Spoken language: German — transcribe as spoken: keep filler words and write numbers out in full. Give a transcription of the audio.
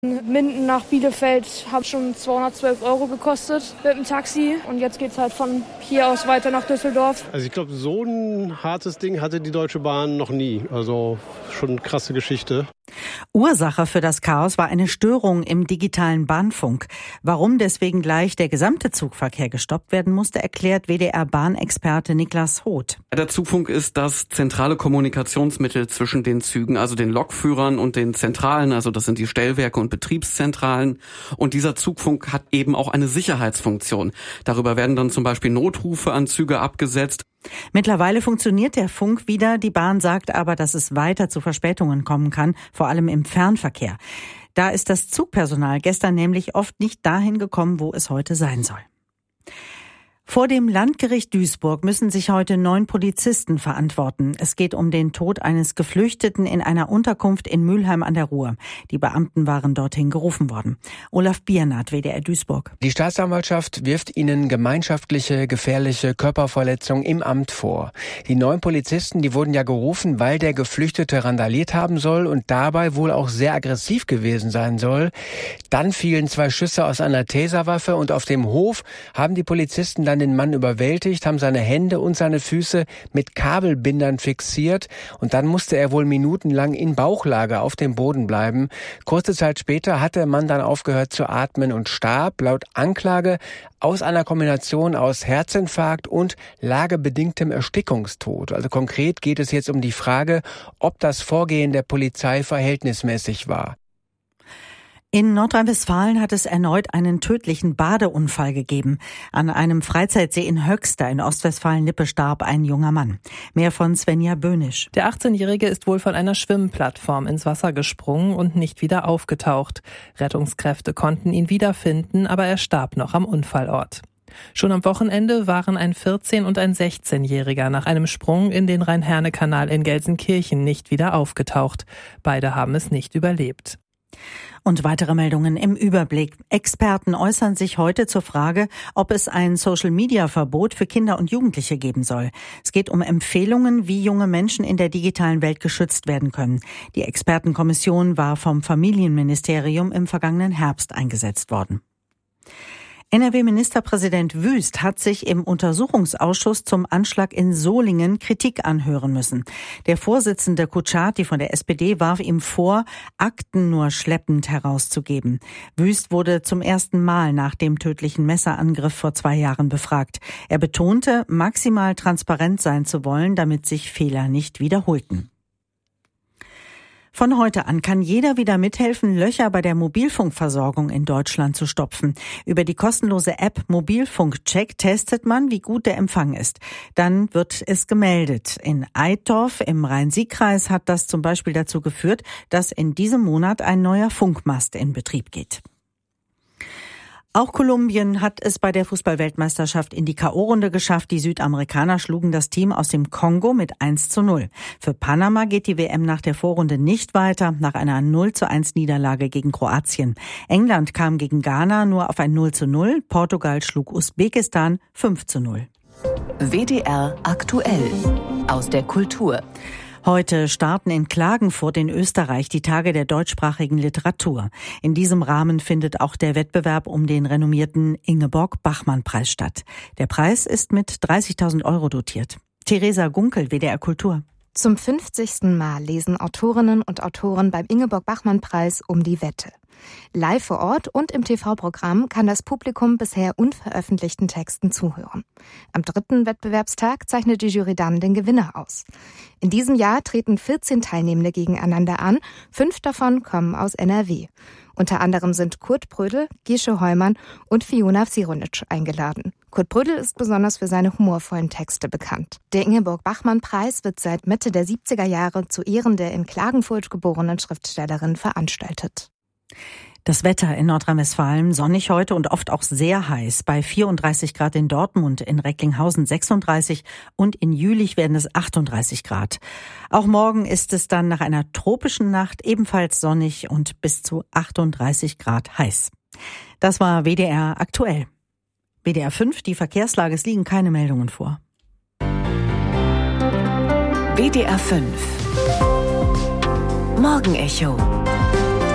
Minden nach Bielefeld hat schon zweihundertzwölf Euro gekostet mit dem Taxi und jetzt geht's halt von hier aus weiter nach Düsseldorf. Also ich glaube, so ein hartes Ding hatte die Deutsche Bahn noch nie. Also schon eine krasse Geschichte. Ursache für das Chaos war eine Störung im digitalen Bahnfunk. Warum deswegen gleich der gesamte Zugverkehr gestoppt werden musste, erklärt W D R-Bahnexperte Niklas Hoth. Der Zugfunk ist das zentrale Kommunikationsmittel zwischen den Zügen, also den Lokführern und den Zentralen, also das sind die Stellwerke und Betriebszentralen. Und dieser Zugfunk hat eben auch eine Sicherheitsfunktion. Darüber werden dann zum Beispiel Notrufe an Züge abgesetzt. Mittlerweile funktioniert der Funk wieder. Die Bahn sagt aber, dass es weiter zu Verspätungen kommen kann, vor allem im Fernverkehr. Da ist das Zugpersonal gestern nämlich oft nicht dahin gekommen, wo es heute sein soll. Vor dem Landgericht Duisburg müssen sich heute neun Polizisten verantworten. Es geht um den Tod eines Geflüchteten in einer Unterkunft in Mülheim an der Ruhr. Die Beamten waren dorthin gerufen worden. Olaf Biernat, W D R Duisburg. Die Staatsanwaltschaft wirft ihnen gemeinschaftliche, gefährliche Körperverletzung im Amt vor. Die neun Polizisten, die wurden ja gerufen, weil der Geflüchtete randaliert haben soll und dabei wohl auch sehr aggressiv gewesen sein soll. Dann fielen zwei Schüsse aus einer Taserwaffe und auf dem Hof haben die Polizisten dann den Mann überwältigt, haben seine Hände und seine Füße mit Kabelbindern fixiert und dann musste er wohl minutenlang in Bauchlage auf dem Boden bleiben. Kurze Zeit später hat der Mann dann aufgehört zu atmen und starb, laut Anklage, aus einer Kombination aus Herzinfarkt und lagebedingtem Erstickungstod. Also konkret geht es jetzt um die Frage, ob das Vorgehen der Polizei verhältnismäßig war. In Nordrhein-Westfalen hat es erneut einen tödlichen Badeunfall gegeben. An einem Freizeitsee in Höxter in Ostwestfalen-Lippe starb ein junger Mann. Mehr von Svenja Böhnisch. Der achtzehnjährige ist wohl von einer Schwimmplattform ins Wasser gesprungen und nicht wieder aufgetaucht. Rettungskräfte konnten ihn wiederfinden, aber er starb noch am Unfallort. Schon am Wochenende waren ein vierzehn- und ein sechzehnjähriger nach einem Sprung in den Rhein-Herne-Kanal in Gelsenkirchen nicht wieder aufgetaucht. Beide haben es nicht überlebt. Und weitere Meldungen im Überblick. Experten äußern sich heute zur Frage, ob es ein Social-Media-Verbot für Kinder und Jugendliche geben soll. Es geht um Empfehlungen, wie junge Menschen in der digitalen Welt geschützt werden können. Die Expertenkommission war vom Familienministerium im vergangenen Herbst eingesetzt worden. N R W-Ministerpräsident Wüst hat sich im Untersuchungsausschuss zum Anschlag in Solingen Kritik anhören müssen. Der Vorsitzende Kutschaty von der S P D warf ihm vor, Akten nur schleppend herauszugeben. Wüst wurde zum ersten Mal nach dem tödlichen Messerangriff vor zwei Jahren befragt. Er betonte, maximal transparent sein zu wollen, damit sich Fehler nicht wiederholten. Von heute an kann jeder wieder mithelfen, Löcher bei der Mobilfunkversorgung in Deutschland zu stopfen. Über die kostenlose App Mobilfunkcheck testet man, wie gut der Empfang ist. Dann wird es gemeldet. In Eitorf im Rhein-Sieg-Kreis hat das zum Beispiel dazu geführt, dass in diesem Monat ein neuer Funkmast in Betrieb geht. Auch Kolumbien hat es bei der Fußball-Weltmeisterschaft in die K O-Runde geschafft. Die Südamerikaner schlugen das Team aus dem Kongo mit eins zu null. Für Panama geht die W M nach der Vorrunde nicht weiter, nach einer null zu eins Niederlage gegen Kroatien. England kam gegen Ghana nur auf ein null zu null. Portugal schlug Usbekistan fünf zu null. W D R aktuell aus der Kultur. Heute starten in Klagenfurt in Österreich die Tage der deutschsprachigen Literatur. In diesem Rahmen findet auch der Wettbewerb um den renommierten Ingeborg-Bachmann-Preis statt. Der Preis ist mit dreißigtausend Euro dotiert. Theresa Gunkel, W D R Kultur. Zum fünfzigsten Mal lesen Autorinnen und Autoren beim Ingeborg-Bachmann-Preis um die Wette. Live vor Ort und im T V-Programm kann das Publikum bisher unveröffentlichten Texten zuhören. Am dritten Wettbewerbstag zeichnet die Jury dann den Gewinner aus. In diesem Jahr treten vierzehn Teilnehmende gegeneinander an, fünf davon kommen aus N R W. Unter anderem sind Kurt Brödel, Gische Heumann und Fiona Vsironic eingeladen. Kurt Brödel ist besonders für seine humorvollen Texte bekannt. Der Ingeborg-Bachmann-Preis wird seit Mitte der siebziger Jahre zu Ehren der in Klagenfurt geborenen Schriftstellerin veranstaltet. Das Wetter in Nordrhein-Westfalen sonnig heute und oft auch sehr heiß. Bei vierunddreißig Grad in Dortmund, in Recklinghausen sechsunddreißig und in Jülich werden es achtunddreißig Grad. Auch morgen ist es dann nach einer tropischen Nacht ebenfalls sonnig und bis zu achtunddreißig Grad heiß. Das war W D R aktuell. W D R fünf, die Verkehrslage, es liegen keine Meldungen vor. W D R fünf Morgenecho.